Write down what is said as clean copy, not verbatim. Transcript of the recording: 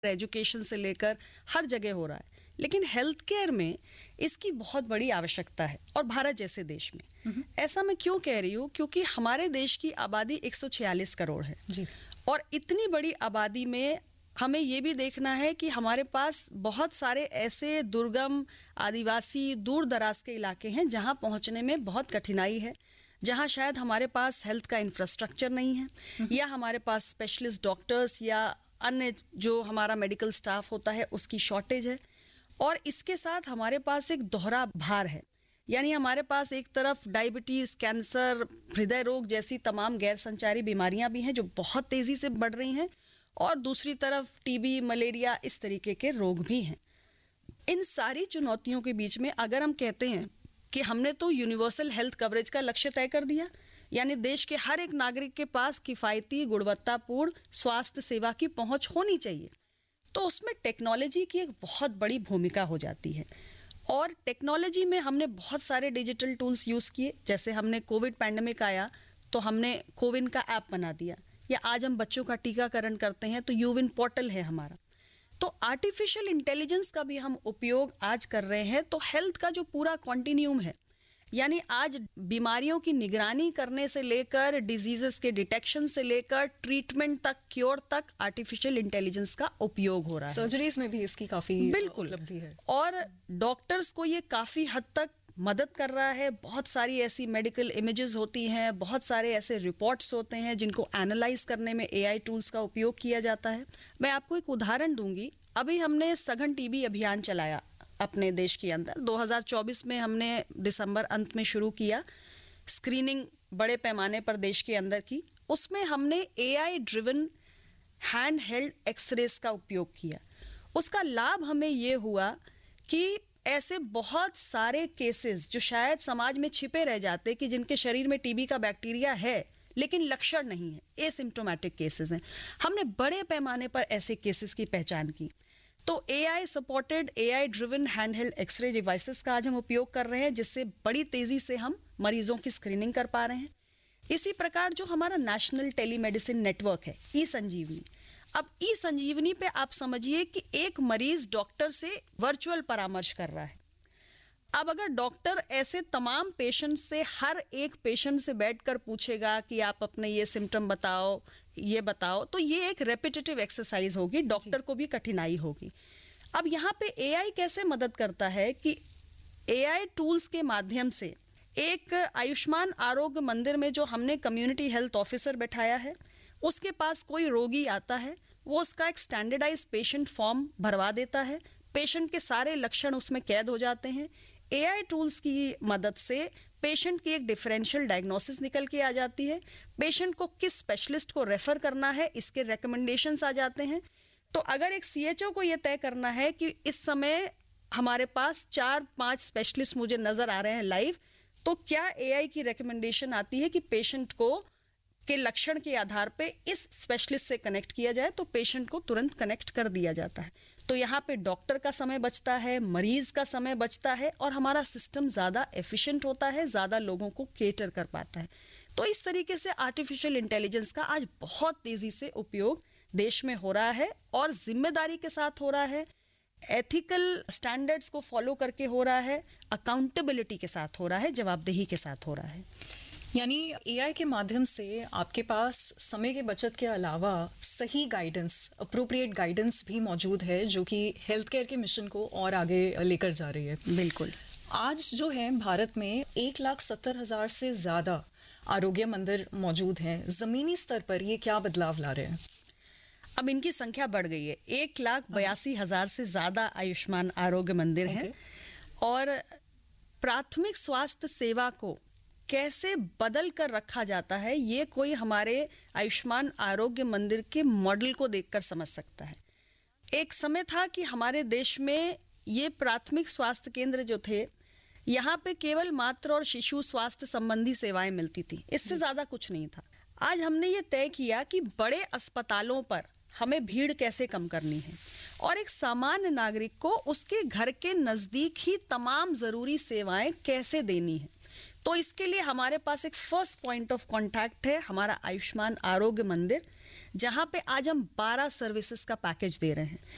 Education से लेकर हर जगह हो रहा है, लेकिन हेल्थ केयर में इसकी बहुत बड़ी आवश्यकता है। और भारत जैसे देश में ऐसा मैं क्यों कह रही हूँ, क्योंकि हमारे देश की आबादी 146 करोड़ है जी। और इतनी बड़ी आबादी में हमें ये भी देखना है कि हमारे पास बहुत सारे ऐसे दुर्गम, आदिवासी, दूर दराज के इलाके हैं जहां पहुंचने में बहुत कठिनाई है, जहां शायद हमारे पास हेल्थ का इंफ्रास्ट्रक्चर नहीं है या हमारे पास स्पेशलिस्ट डॉक्टर्स या अन्य जो हमारा मेडिकल स्टाफ होता है उसकी शॉर्टेज है। और इसके साथ हमारे पास एक दोहरा भार है, यानी हमारे पास एक तरफ डायबिटीज, कैंसर, हृदय रोग जैसी तमाम गैर संचारी बीमारियां भी हैं जो बहुत तेजी से बढ़ रही हैं, और दूसरी तरफ टीबी, मलेरिया, इस तरीके के रोग भी हैं। इन सारी चुनौतियों के बीच में अगर हम कहते हैं कि हमने तो यूनिवर्सल हेल्थ कवरेज का लक्ष्य तय कर दिया, यानी देश के हर एक नागरिक के पास किफायती, गुणवत्तापूर्ण स्वास्थ्य सेवा की पहुंच होनी चाहिए, तो उसमें टेक्नोलॉजी की एक बहुत बड़ी भूमिका हो जाती है। और टेक्नोलॉजी में हमने बहुत सारे डिजिटल टूल्स यूज़ किए, जैसे हमने कोविड पैंडेमिक आया तो हमने कोविन का ऐप बना दिया, या आज हम बच्चों का टीकाकरण करते हैं तो यूविन पोर्टल है हमारा। तो आर्टिफिशियल इंटेलिजेंस का भी हम उपयोग आज कर रहे हैं। तो हेल्थ का जो पूरा कॉन्टिन्यूम है, यानी आज बीमारियों की निगरानी करने से लेकर डिजीजेस के डिटेक्शन से लेकर ट्रीटमेंट तक, क्योर तक आर्टिफिशियल इंटेलिजेंस का उपयोग हो रहा है। सर्जरीज में भी इसकी काफी बिल्कुल उपलब्धि है और डॉक्टर्स को ये काफी हद तक मदद कर रहा है। बहुत सारी ऐसी मेडिकल इमेजेस होती हैं, बहुत सारे ऐसे रिपोर्ट्स होते हैं जिनको एनालाइज करने में एआई टूल्स का उपयोग किया जाता है। मैं आपको एक उदाहरण दूंगी। अभी हमने सघन टीबी अभियान चलाया अपने देश के अंदर। 2024 में हमने दिसंबर अंत में शुरू किया स्क्रीनिंग बड़े पैमाने पर देश के अंदर की। उसमें हमने AI driven hand held X-rays का उपयोग किया। उसका लाभ हमें ये हुआ कि ऐसे बहुत सारे केसेस जो शायद समाज में छिपे रह जाते, कि जिनके शरीर में टीबी का बैक्टीरिया है लेकिन लक्षण नहीं है, एसिम्प्टोमेटिक केसेस हैं, हमने बड़े पैमाने पर ऐसे केसेस की पहचान की। तो AI supported, AI driven handheld x ray devices का आज हम उपयोग कर रहे हैं, जिससे बड़ी तेजी से हम मरीजों की स्क्रीनिंग कर पा रहे हैं। इसी प्रकार जो हमारा नेशनल टेलीमेडिसिन नेटवर्क है, ई संजीवनी, अब ई संजीवनी पे आप समझिए कि एक मरीज डॉक्टर से वर्चुअल परामर्श कर रहा है। अब अगर डॉक्टर ऐसे तमाम पेशेंट से, हर एक पेशेंट से बैठकर पूछेगा कि आप अपने ये सिम्टम बताओ, ये बताओ, तो ये एक रेपिटेटिव एक्सरसाइज होगी, डॉक्टर को भी कठिनाई होगी। अब यहाँ पे एआई कैसे मदद करता है कि एआई टूल्स के माध्यम से एक आयुष्मान आरोग्य मंदिर में जो हमने कम्युनिटी हेल्थ ऑफिसर बैठाया है, उसके पास कोई रोगी आता है, वो उसका एक स्टैंडर्डाइज पेशेंट फॉर्म भरवा देता है, पेशेंट के सारे लक्षण उसमें कैद हो जाते हैं। एआई टूल्स की मदद से पेशेंट की एक डिफरेंशियल डायग्नोसिस निकल के आ जाती है, पेशेंट को किस स्पेशलिस्ट को रेफर करना है इसके रिकमेंडेशंस आ जाते हैं। तो अगर एक सीएचओ को ये तय करना है कि इस समय हमारे पास 4-5 स्पेशलिस्ट मुझे नजर आ रहे हैं लाइव, तो क्या एआई की रिकमेंडेशन आती है कि पेशेंट को के लक्षण के आधार पे इस स्पेशलिस्ट से कनेक्ट किया जाए, तो पेशेंट को तुरंत कनेक्ट कर दिया जाता है। तो यहाँ पे डॉक्टर का समय बचता है, मरीज का समय बचता है, और हमारा सिस्टम ज़्यादा एफिशिएंट होता है, ज़्यादा लोगों को केटर कर पाता है। तो इस तरीके से आर्टिफिशियल इंटेलिजेंस का आज बहुत तेज़ी से उपयोग देश में हो रहा है, और जिम्मेदारी के साथ हो रहा है, एथिकल स्टैंडर्ड्स को फॉलो करके हो रहा है, अकाउंटेबिलिटी के साथ हो रहा है, जवाबदेही के साथ हो रहा है। यानी एआई के माध्यम से आपके पास समय के बचत के अलावा सही गाइडेंस, अप्रोप्रिएट गाइडेंस भी मौजूद है, जो कि हेल्थ केयर के मिशन को और आगे लेकर जा रही है। बिल्कुल। आज जो है भारत में 1,70,000 से ज्यादा आरोग्य मंदिर मौजूद हैं। जमीनी स्तर पर ये क्या बदलाव ला रहे हैं? अब इनकी संख्या बढ़ गई है, 1,82,000 से ज्यादा आयुष्मान आरोग्य मंदिर हैं। और प्राथमिक स्वास्थ्य सेवा को कैसे बदल कर रखा जाता है, ये कोई हमारे आयुष्मान आरोग्य मंदिर के मॉडल को देखकर समझ सकता है। एक समय था कि हमारे देश में ये प्राथमिक स्वास्थ्य केंद्र जो थे, यहाँ पे केवल मातृ और शिशु स्वास्थ्य संबंधी सेवाएं मिलती थी, इससे ज्यादा कुछ नहीं था। आज हमने ये तय किया कि बड़े अस्पतालों पर हमें भीड़ कैसे कम करनी है, और एक सामान्य नागरिक को उसके घर के नजदीक ही तमाम जरूरी सेवाएं कैसे देनी है। तो इसके लिए हमारे पास एक फर्स्ट पॉइंट ऑफ कांटेक्ट है हमारा आयुष्मान आरोग्य मंदिर, जहां पे आज हम 12 सर्विसेज का पैकेज दे रहे हैं।